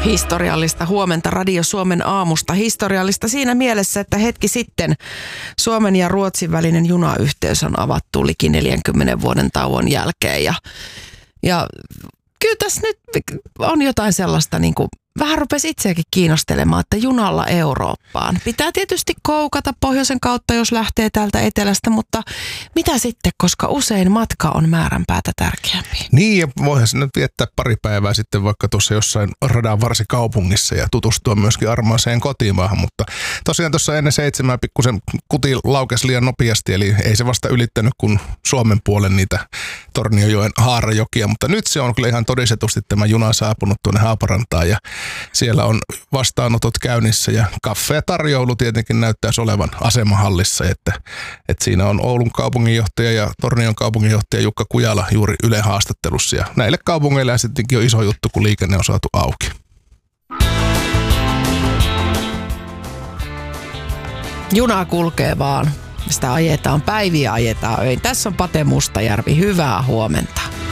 Historiallista huomenta Radio Suomen aamusta. Historiallista siinä mielessä, että hetki sitten Suomen ja Ruotsin välinen junayhteys on avattu liki 40 vuoden tauon jälkeen. Ja kyllä tässä nyt on jotain sellaista, niin kuin vähän rupesi itseäkin kiinnostelemaan, että junalla Eurooppaan. Pitää tietysti koukata pohjoisen kautta, jos lähtee täältä etelästä, mutta mitä sitten, koska usein matka on määränpäätä tärkeämpi. Niin, ja voihan sinne viettää pari päivää sitten vaikka tuossa jossain radan varsikaupungissa ja tutustua myöskin armaaseen kotimaahan, mutta tosiaan tuossa ennen 7 pikkusen kuti laukesi liian nopeasti, eli ei se vasta ylittänyt kuin Suomen puolen niitä Tornionjoen haarajokia, mutta nyt se on kyllä ihan todistetusti tämä juna saapunut tuonne Haaparantaan ja siellä on vastaanotot käynnissä ja tarjoulu tietenkin näyttäisi olevan asemahallissa, että siinä on Oulun kaupunginjohtaja ja Tornion kaupunginjohtaja Jukka Kujala juuri Ylen haastattelussa ja näille kaupungeille sittenkin on iso juttu, kun liikenne on saatu auki. Juna kulkee vaan. Sitä ajetaan päiviä, ajetaan öin. Tässä on Pate Mustajärvi. Hyvää huomenta.